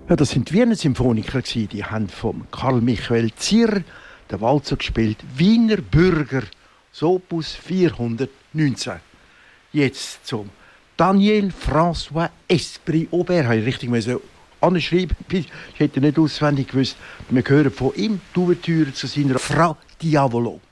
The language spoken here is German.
Ja, das sind die Wiener Symphoniker. Die haben von Karl Michael Zierer den Walzer gespielt. Wiener Bürger, das Opus 419. Jetzt zum Daniel François Esprit Aubert. Habe ich richtig anschreiben. Ich hätte nicht auswendig gewusst. Wir hören von ihm die Ouvertüre zu seiner Fra Diavolo.